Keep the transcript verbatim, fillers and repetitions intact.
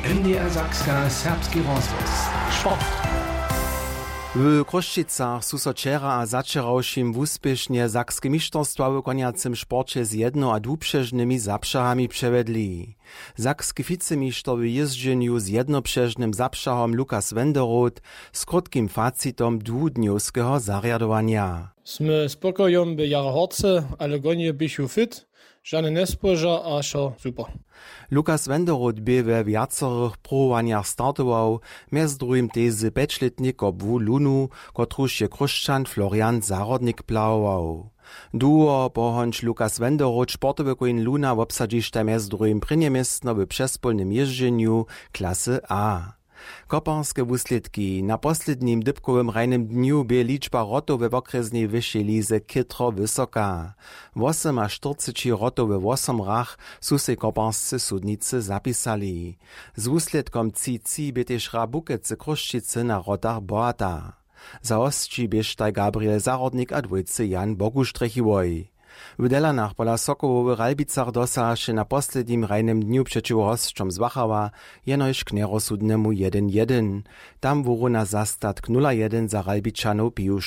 M D R Sakska serbski rozhlas. Sport. W Kruščicach su so wčera a začerawšim wuspěšnie sakskie mišterstwa w koniacym sporcie z jedno- a dwupřežnymi zapšahami převedli. Sakski vicemišter w jeźdźenju z jednopřežnym zapšahom Lukas Wenderoth z krótkim facitom dwudniowskiego zarjadowania. Sme spokojom by jara horce, ale gonie bychu fit, żadne nespoża, a šo super. Lukas Wenderoth by we wiacerych próbowaniach startował, mjez drugim tezy pečletnikom w Lunu, kotruž je Kruščan Florian Zarodnik plawował. Duo pohonč Lukas Wenderoth sportowy koin Luna wobsadzišta mjez drugim prinjemestno w przespolnym jeżdżeniu klasy A. Koparskie wuslědki. Na poslednim dybkowym rajnym dniu by liczba rotów we okresnej wyższej lize kytro wysoka. osiem a czterdzieści rotów we osiem rach su se koparscy sudnicy zapisali. Z wuslědkom trzy by też Rabukece Kruščice na rotach bohata. Za ostči běžtaj Gabriel Zarodnik a dwójcy Jan Boguštrechiwoj. W Delanach pola Sokołowy Ralbicach dosahaše na poslednim rajnym dniu przeciw hosćom z Wachała jenož k nerozsudnemu jeden jeden. Tam wóru na zastatk nula jeden za Ralbičanów piju